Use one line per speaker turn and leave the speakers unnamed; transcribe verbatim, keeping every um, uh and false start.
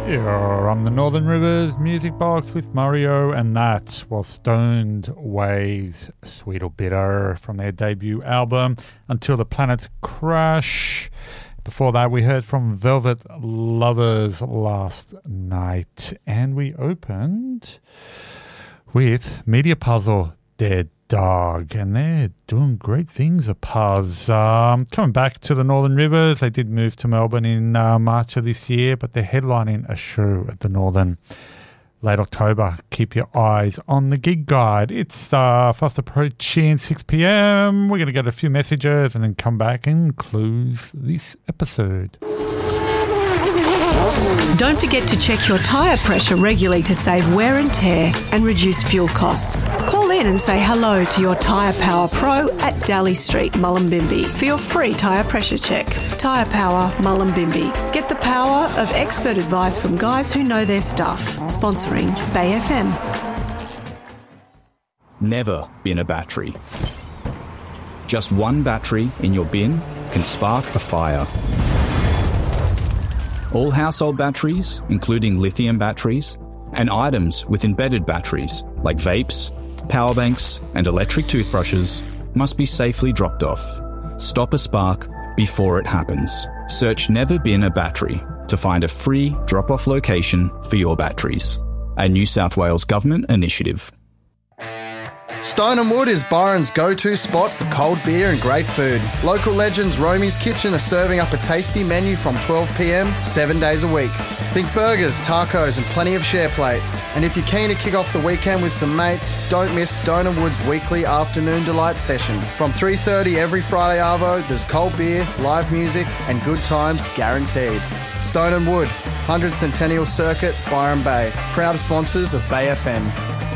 You're on the Northern Rivers Music Box with Mario, and that was Stoned Waves, Sweet or Bitter, from their debut album Until the Planets Crash. Before that, we heard from Velvet Lovers Last Night, and we opened with Media Puzzle, Dead Dog, and they're doing great things at Puzz. Um, coming back to the Northern Rivers, they did move to Melbourne in uh, March of this year, but they're headlining a show at the Northern late October. Keep your eyes on the gig guide. It's uh, fast approaching six p.m. We're going to get a few messages and then come back and close this episode.
Don't forget to check your tyre pressure regularly to save wear and tear and reduce fuel costs. Call in and say hello to your Tyre Power Pro at Daly Street, Mullumbimby for your free tyre pressure check. Tyre Power, Mullumbimby. Get the power of expert advice from guys who know their stuff. Sponsoring Bay F M.
Never bin a battery. Just one battery in your bin can spark a fire. All household batteries, including lithium batteries, and items with embedded batteries, like vapes, power banks, and electric toothbrushes, must be safely dropped off. Stop a spark before it happens. Search Never Bin a Battery to find a free drop-off location for your batteries. A New South Wales Government initiative.
Stone and Wood is Byron's go-to spot for cold beer and great food. Local legends Romy's Kitchen are serving up a tasty menu from twelve p.m, seven days a week. Think burgers, tacos and plenty of share plates. And if you're keen to kick off the weekend with some mates, don't miss Stone and Wood's weekly afternoon delight session. From three thirty every Friday arvo, there's cold beer, live music and good times guaranteed. Stone and Wood, one hundred Centennial Circuit, Byron Bay. Proud sponsors of Bay F M.